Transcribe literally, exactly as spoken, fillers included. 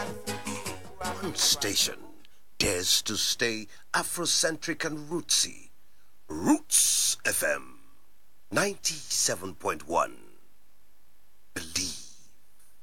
One station dares to stay Afrocentric and rootsy. Roots F M ninety-seven point one.